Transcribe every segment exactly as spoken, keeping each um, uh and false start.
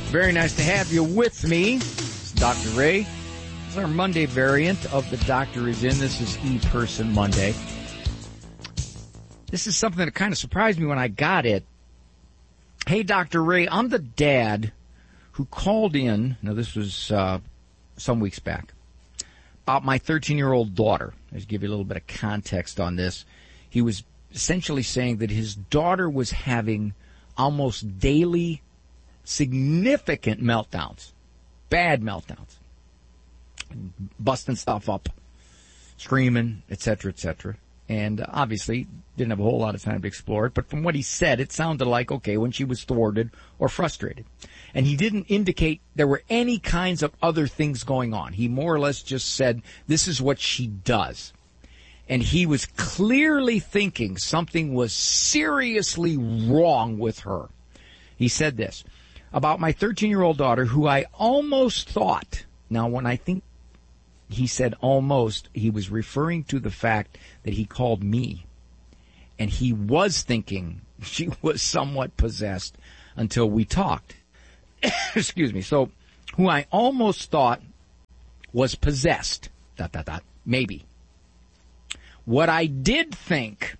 Very nice to have you with me. It's Doctor Ray. This is our Monday variant of The Doctor Is In. This is E-Person Monday. This is something that kind of surprised me when I got it. Hey, Doctor Ray, I'm the dad who called in, now this was uh, some weeks back, about my thirteen-year-old daughter. Let's give you a little bit of context on this. He was essentially saying that his daughter was having almost daily significant meltdowns, bad meltdowns, busting stuff up, screaming, et cetera, et cetera. And uh, obviously didn't have a whole lot of time to explore it, but from what he said, it sounded like, okay, when she was thwarted or frustrated. And he didn't indicate there were any kinds of other things going on. He more or less just said, this is what she does. And he was clearly thinking something was seriously wrong with her. He said this about my thirteen-year-old daughter, who I almost thought, now when I think he said almost, he was referring to the fact that he called me. And he was thinking she was somewhat possessed until we talked. Excuse me. So, who I almost thought was possessed, dot, dot, dot, maybe. What I did think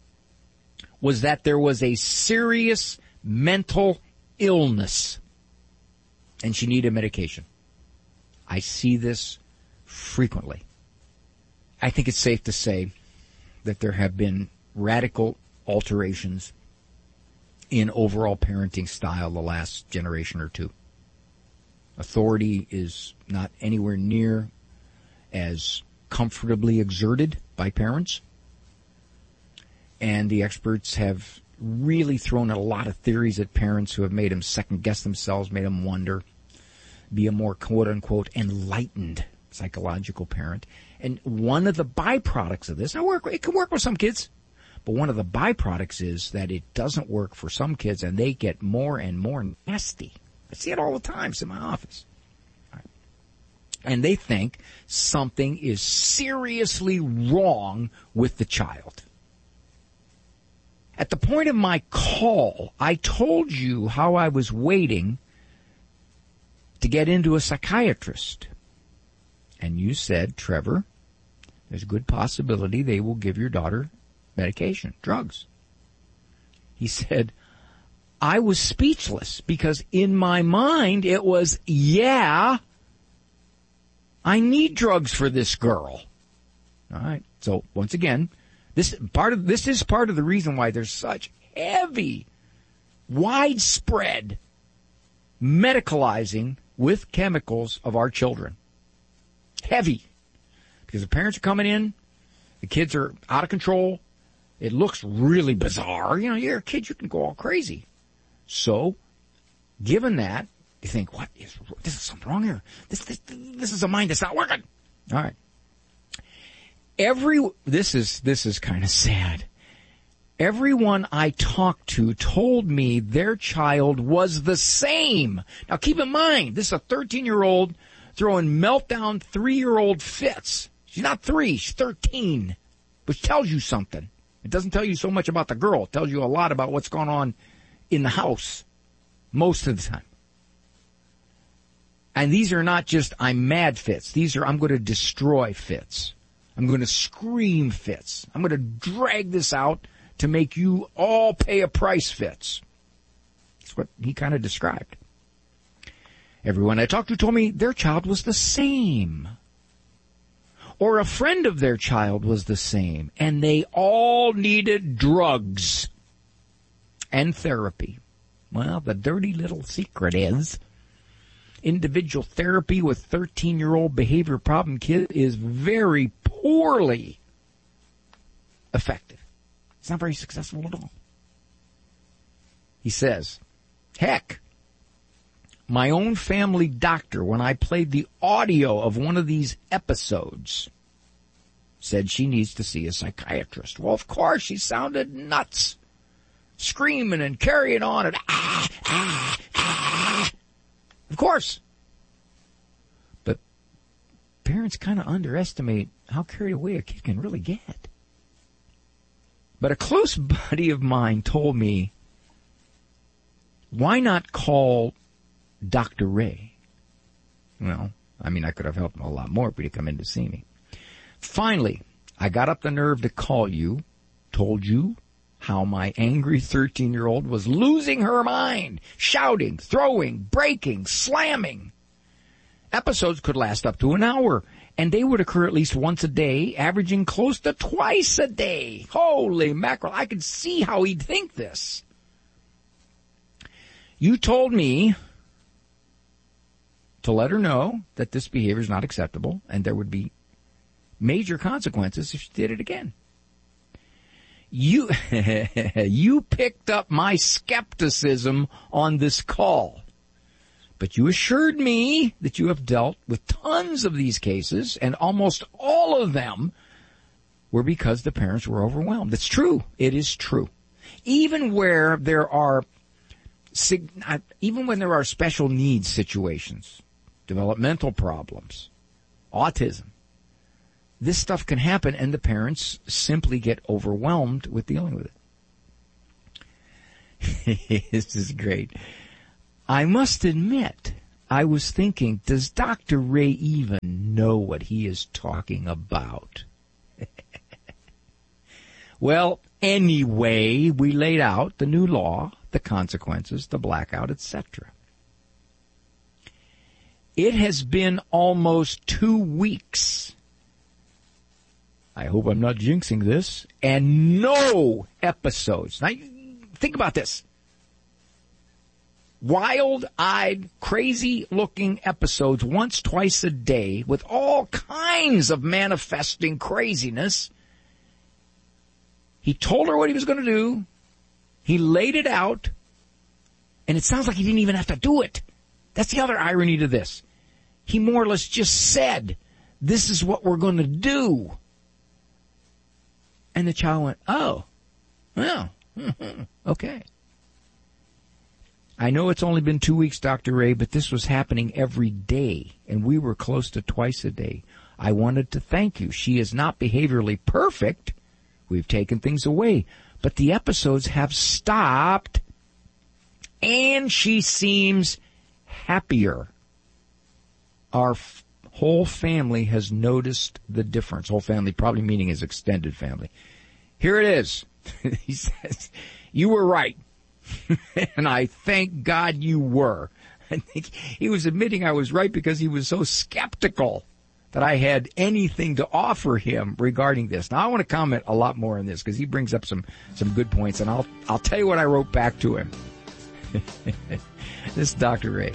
was that there was a serious mental illness and she needed medication. I see this frequently. I think it's safe to say that there have been radical alterations in overall parenting style the last generation or two. Authority is not anywhere near as comfortably exerted by parents. And the experts have really thrown a lot of theories at parents who have made them second guess themselves, made them wonder, be a more quote-unquote enlightened psychological parent. And one of the byproducts of this, now work, it can work with some kids, but one of the byproducts is that it doesn't work for some kids and they get more and more nasty. I see it all the time. It's in my office. Right. And they think something is seriously wrong with the child. At the point of my call, I told you how I was waiting to get into a psychiatrist. And you said, Trevor, there's a good possibility they will give your daughter medication, drugs. He said, I was speechless because in my mind it was, yeah, I need drugs for this girl. All right. So once again, this part of this is part of the reason why there's such heavy, widespread medicalizing with chemicals of our children. Heavy. Because the parents are coming in, the kids are out of control, it looks really bizarre. You know, you're a kid, you can go all crazy. So, given that, you think, what is, this is something wrong here. This, this, this is a mind that's not working. All right. Every, this is, this is kind of sad. Everyone I talked to told me their child was the same. Now keep in mind, this is a thirteen-year-old throwing meltdown three-year-old fits. She's not three, she's thirteen, which tells you something. It doesn't tell you so much about the girl. It tells you a lot about what's going on in the house most of the time. And these are not just I'm mad fits. These are I'm going to destroy fits. I'm going to scream fits. I'm going to drag this out to make you all pay a price fits. That's what he kind of described. Everyone I talked to told me their child was the same. Or a friend of their child was the same. And they all needed drugs and therapy. Well, the dirty little secret is individual therapy with thirteen-year-old behavior problem kid is very poorly effective. It's not very successful at all. He says, heck, my own family doctor, when I played the audio of one of these episodes, said she needs to see a psychiatrist. Well, of course, she sounded nuts, screaming and carrying on and ah, ah, ah. Of course. But parents kind of underestimate how carried away a kid can really get. But a close buddy of mine told me, why not call Doctor Ray. Well, I mean, I could have helped him a lot more if he'd come in to see me. Finally, I got up the nerve to call you, told you how my angry thirteen-year-old was losing her mind, shouting, throwing, breaking, slamming. Episodes could last up to an hour, and they would occur at least once a day, averaging close to twice a day. Holy mackerel, I could see how he'd think this. You told me to let her know that this behavior is not acceptable, and there would be major consequences if she did it again. You, you picked up my skepticism on this call, but you assured me that you have dealt with tons of these cases, and almost all of them were because the parents were overwhelmed. It's true. It is true. Even where there are, even when there are special needs situations, developmental problems, autism, this stuff can happen, and the parents simply get overwhelmed with dealing with it. This is great. I must admit, I was thinking, does Doctor Ray even know what he is talking about? Well, anyway, we laid out the new law, the consequences, the blackout, et cetera. It has been almost two weeks. I hope I'm not jinxing this. And no episodes. Now, think about this. Wild-eyed, crazy-looking episodes once, twice a day with all kinds of manifesting craziness. He told her what he was going to do. He laid it out. And it sounds like he didn't even have to do it. That's the other irony to this. He more or less just said, this is what we're going to do. And the child went, oh, well, okay. I know it's only been two weeks, Doctor Ray, but this was happening every day, and we were close to twice a day. I wanted to thank you. She is not behaviorally perfect. We've taken things away, but the episodes have stopped, and she seems happier. Our f- whole family has noticed the difference. Whole family, probably meaning his extended family. Here it is. He says, you were right. And I thank God you were. I think he was admitting I was right because he was so skeptical that I had anything to offer him regarding this. Now, I want to comment a lot more on this because he brings up some, some good points, and I'll, I'll tell you what I wrote back to him. This is Doctor Ray.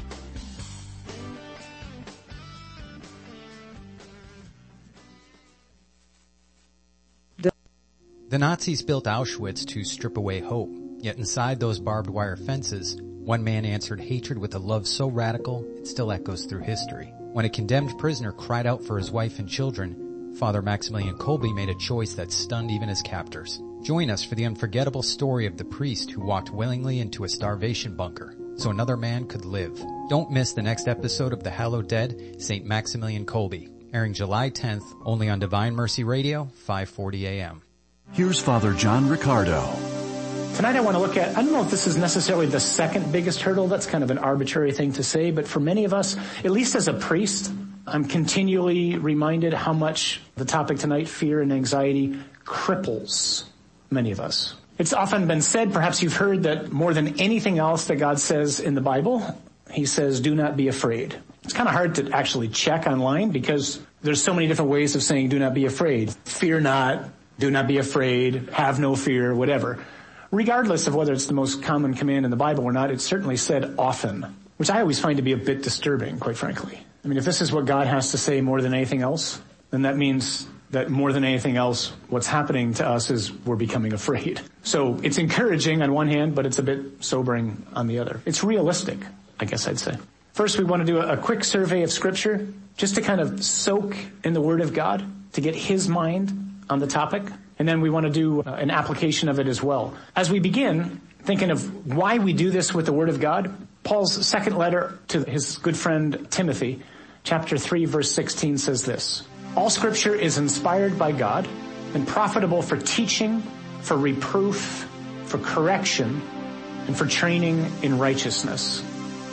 The Nazis built Auschwitz to strip away hope, yet inside those barbed wire fences, one man answered hatred with a love so radical it still echoes through history. When a condemned prisoner cried out for his wife and children, Father Maximilian Kolbe made a choice that stunned even his captors. Join us for the unforgettable story of the priest who walked willingly into a starvation bunker so another man could live. Don't miss the next episode of The Hallowed Dead, Saint Maximilian Kolbe, airing July tenth only on Divine Mercy Radio, five forty a.m. Here's Father John Riccardo. Tonight I want to look at, I don't know if this is necessarily the second biggest hurdle. That's kind of an arbitrary thing to say, but for many of us, at least as a priest, I'm continually reminded how much the topic tonight, fear and anxiety, cripples many of us. It's often been said, perhaps you've heard, that more than anything else that God says in the Bible, he says, do not be afraid. It's kind of hard to actually check online because there's so many different ways of saying do not be afraid. Fear not. Do not be afraid, have no fear, whatever. Regardless of whether it's the most common command in the Bible or not, it's certainly said often, which I always find to be a bit disturbing, quite frankly. I mean, if this is what God has to say more than anything else, then that means that more than anything else, what's happening to us is we're becoming afraid. So it's encouraging on one hand, but it's a bit sobering on the other. It's realistic, I guess I'd say. First, we want to do a, a quick survey of Scripture, just to kind of soak in the Word of God, to get His mind on the topic, and then we want to do uh, an application of it as well. As we begin thinking of why we do this with the Word of God, Paul's second letter to his good friend Timothy, chapter three, verse sixteen says this: all Scripture is inspired by God and profitable for teaching, for reproof, for correction, and for training in righteousness.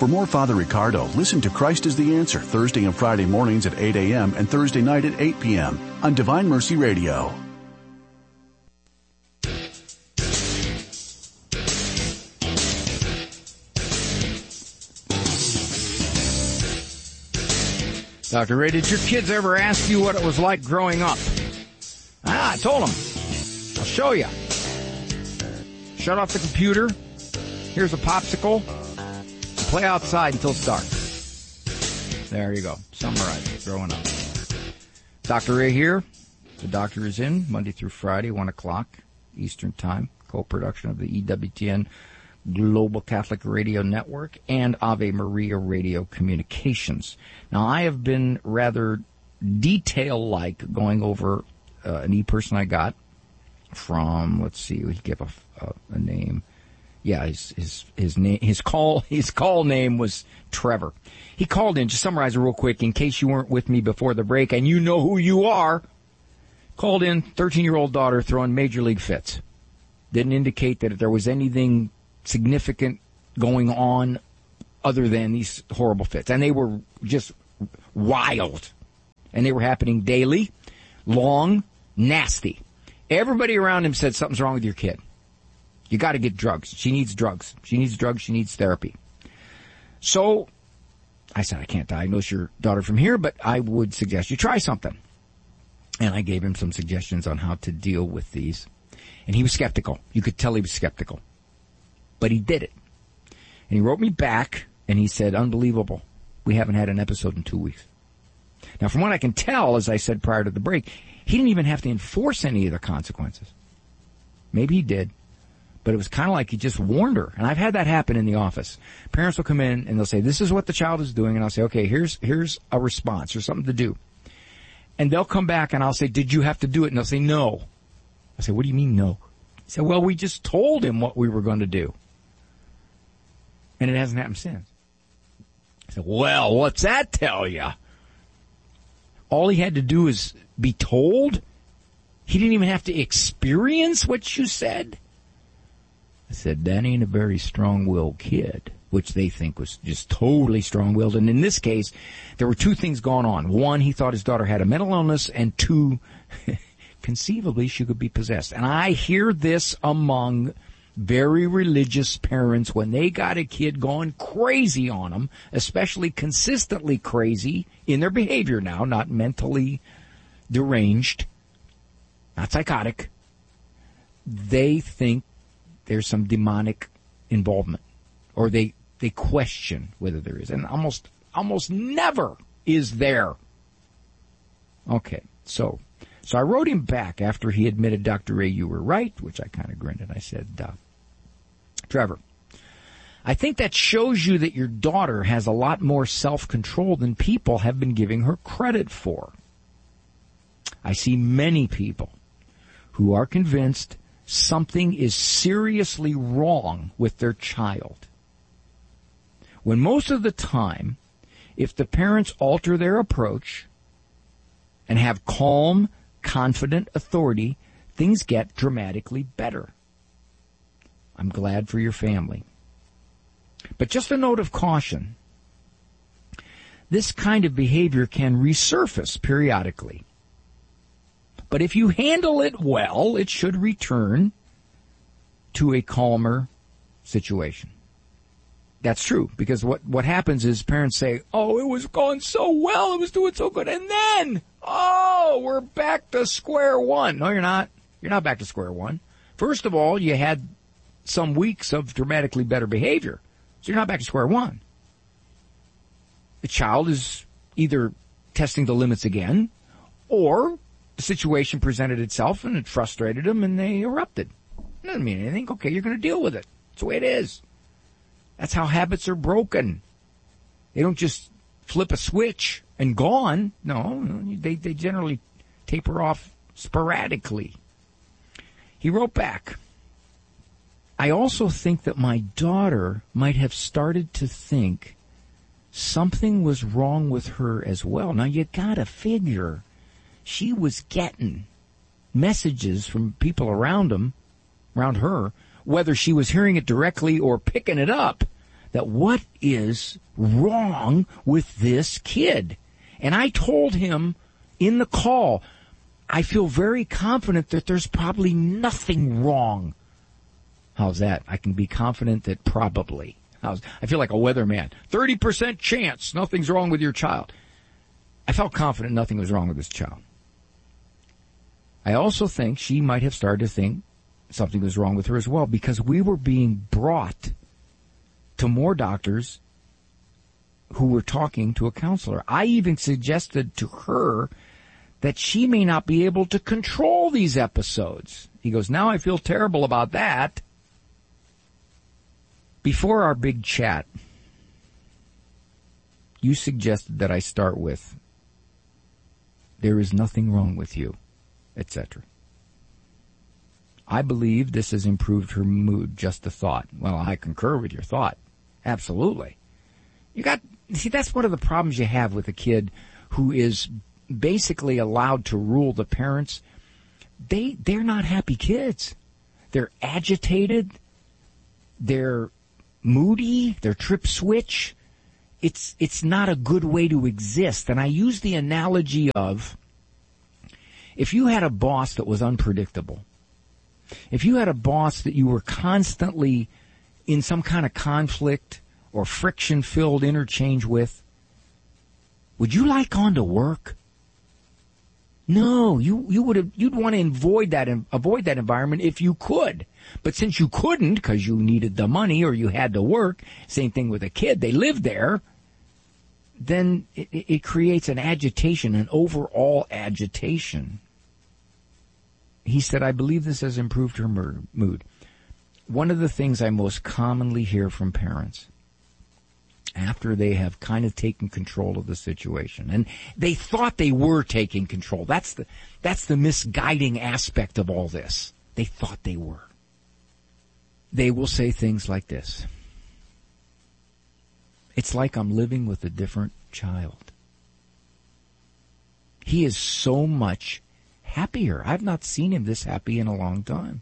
For more Father Ricardo, listen to Christ is the Answer Thursday and Friday mornings at eight a.m. and Thursday night at eight p.m. on Divine Mercy Radio. Doctor Ray, did your kids ever ask you what it was like growing up? Ah, I told them. I'll show you. Shut off the computer. Here's a popsicle. Play outside until it's dark. There you go. Summarize growing up. Doctor Ray here. The doctor is in Monday through Friday, one o'clock Eastern Time. Co-production of the E W T N Global Catholic Radio Network and Ave Maria Radio Communications. Now, I have been rather detail-like going over uh, an e-person I got from, let's see, we give a, a, a name. Yeah, his his his name his call his call name was Trevor. He called in, just summarize it real quick in case you weren't with me before the break and you know who you are. Called in, thirteen-year-old daughter throwing major league fits. Didn't indicate that there was anything significant going on other than these horrible fits. And they were just wild. And they were happening daily, long, nasty. Everybody around him said something's wrong with your kid. You got to get drugs. She needs drugs. She needs drugs. She needs therapy. So I said, I can't diagnose your daughter from here, but I would suggest you try something. And I gave him some suggestions on how to deal with these. And he was skeptical. You could tell he was skeptical. But he did it. And he wrote me back, and he said, unbelievable. We haven't had an episode in two weeks. Now, from what I can tell, as I said prior to the break, he didn't even have to enforce any of the consequences. Maybe he did. But it was kind of like he just warned her. And I've had that happen in the office. Parents will come in, and they'll say, this is what the child is doing. And I'll say, okay, here's here's a response. There's something to do. And they'll come back, and I'll say, did you have to do it? And they'll say, no. I say, what do you mean, no? He said, well, we just told him what we were going to do. And it hasn't happened since. I said, well, what's that tell you? All he had to do is be told? He didn't even have to experience what you said? I said, that ain't a very strong-willed kid, which they think was just totally strong-willed. And in this case, there were two things going on. One, he thought his daughter had a mental illness, and two, conceivably she could be possessed. And I hear this among very religious parents when they got a kid going crazy on them, especially consistently crazy in their behavior now, not mentally deranged, not psychotic. They think there's some demonic involvement, or they they question whether there is, and almost almost never is there. Okay, so so I wrote him back after he admitted, Doctor Ray, you were right, which I kind of grinned, and I said, uh, Trevor, I think that shows you that your daughter has a lot more self-control than people have been giving her credit for. I see many people who are convinced something is seriously wrong with their child, when most of the time, if the parents alter their approach and have calm, confident authority, things get dramatically better. I'm glad for your family. But just a note of caution. This kind of behavior can resurface periodically. But if you handle it well, it should return to a calmer situation. That's true, because what, what happens is parents say, oh, it was going so well, it was doing so good, and then, oh, we're back to square one. No, you're not. You're not back to square one. First of all, you had some weeks of dramatically better behavior, so you're not back to square one. The child is either testing the limits again, or the situation presented itself and it frustrated them and they erupted. It doesn't mean anything. Okay, you're going to deal with it. It's the way it is. That's how habits are broken. They don't just flip a switch and gone. No, they, they generally taper off sporadically. He wrote back, I also think that my daughter might have started to think something was wrong with her as well. Now, you gotta figure she was getting messages from people around him, around her, whether she was hearing it directly or picking it up. that what is wrong with this kid? And I told him in the call, I feel very confident that there's probably nothing wrong. How's that? I can be confident that probably. How's, I feel like a weatherman. thirty percent chance nothing's wrong with your child. I felt confident nothing was wrong with this child. I also think she might have started to think something was wrong with her as well, because we were being brought to more doctors who were talking to a counselor. I even suggested to her that she may not be able to control these episodes. He goes, now I feel terrible about that. Before our big chat, you suggested that I start with, there is nothing wrong with you, et cetera. I believe this has improved her mood, just a thought. Well, I concur with your thought. Absolutely. You got, see, that's one of the problems you have with a kid who is basically allowed to rule the parents. They, they're not happy kids. They're agitated. They're moody. They're trip switch. It's, it's not a good way to exist. And I use the analogy of, if you had a boss that was unpredictable, if you had a boss that you were constantly in some kind of conflict or friction-filled interchange with, would you like on to work? No, you, you would have, you'd want to avoid that, avoid that environment if you could. But since you couldn't because you needed the money or you had to work, same thing with a kid, they lived there, then it, it creates an agitation, an overall agitation. He said, I believe this has improved her mood. One of the things I most commonly hear from parents after they have kind of taken control of the situation, and they thought they were taking control. That's the, that's the misguiding aspect of all this. They thought they were. They will say things like this. It's like I'm living with a different child. He is so much happier. I've not seen him this happy in a long time.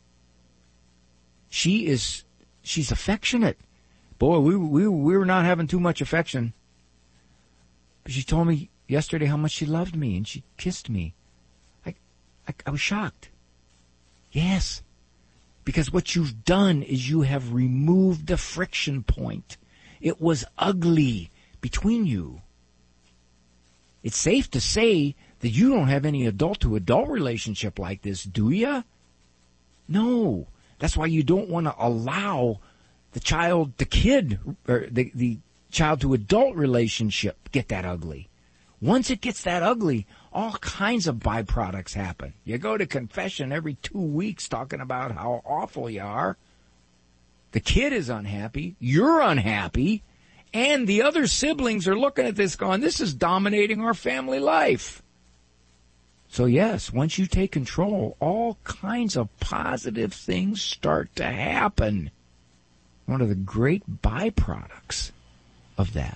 She is, she's affectionate. Boy, we, we, we were not having too much affection. But she told me yesterday how much she loved me and she kissed me. I, I, I was shocked. Yes. Because what you've done is you have removed the friction point. It was ugly between you. It's safe to say that you don't have any adult-to-adult relationship like this, do you? No. That's why you don't want to allow the child, the kid, or the, the child-to-adult relationship get that ugly. Once it gets that ugly, all kinds of byproducts happen. You go to confession every two weeks talking about how awful you are. The kid is unhappy. You're unhappy. And the other siblings are looking at this going, this is dominating our family life. So yes, once you take control, all kinds of positive things start to happen. One of the great byproducts of that.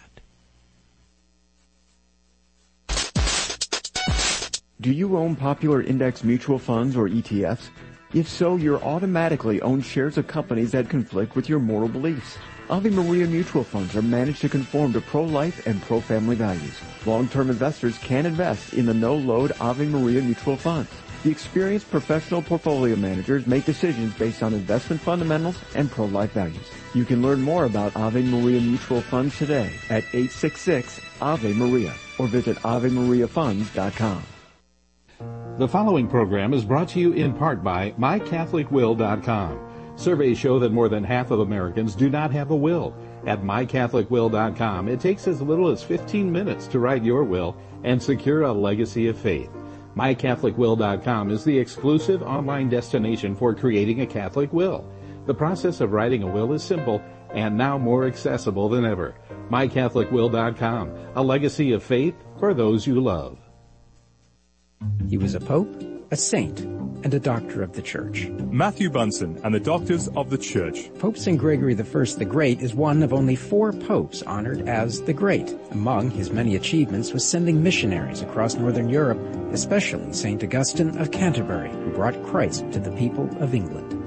Do you own popular index mutual funds or E T Fs? If so, you're automatically own shares of companies that conflict with your moral beliefs. Ave Maria mutual funds are managed to conform to pro-life and pro-family values. Long-term investors can invest in the no-load Ave Maria mutual funds. The experienced professional portfolio managers make decisions based on investment fundamentals and pro-life values. You can learn more about Ave Maria mutual funds today at eight six six Ave Maria or visit ave maria funds dot com. The following program is brought to you in part by my catholic will dot com. Surveys show that more than half of Americans do not have a will. At my catholic will dot com, it takes as little as fifteen minutes to write your will and secure a legacy of faith. my catholic will dot com is the exclusive online destination for creating a Catholic will. The process of writing a will is simple and now more accessible than ever. my catholic will dot com, a legacy of faith for those you love. He was a pope, a saint, and a doctor of the Church. Matthew Bunson and the Doctors of the Church. Pope Saint Gregory the First the Great is one of only four popes honored as the Great. Among his many achievements was sending missionaries across northern Europe, especially Saint Augustine of Canterbury, who brought Christ to the people of England.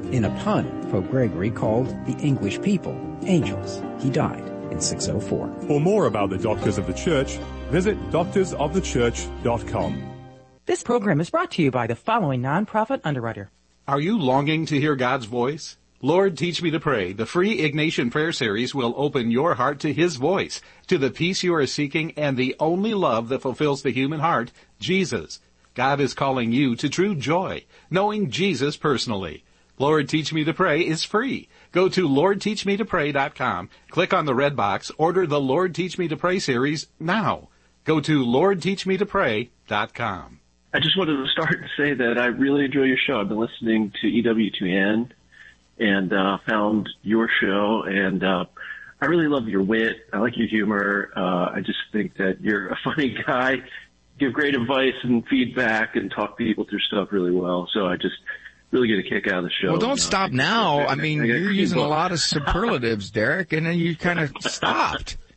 In a pun, Pope Gregory called the English people angels. He died in six oh four. For more about the Doctors of the Church, visit doctors of the church dot com. This program is brought to you by the following nonprofit underwriter. Are you longing to hear God's voice? Lord, Teach Me to Pray, the free Ignatian Prayer Series will open your heart to His voice, to the peace you are seeking and the only love that fulfills the human heart, Jesus. God is calling you to true joy, knowing Jesus personally. Lord, Teach Me to Pray is free. Go to lord teach me to pray dot com, click on the red box, order the Lord Teach Me to Pray series now. Go to lord teach me to pray dot com. I just wanted to start and say that I really enjoy your show. I've been listening to E W two N and uh, found your show, and uh, I really love your wit. I like your humor. Uh, I just think that you're a funny guy, give great advice and feedback, and talk people through stuff really well. So I just really get a kick out of the show. Well, don't you know, stop now. I mean, you're using a lot of superlatives, Derek, and then you kind of stopped.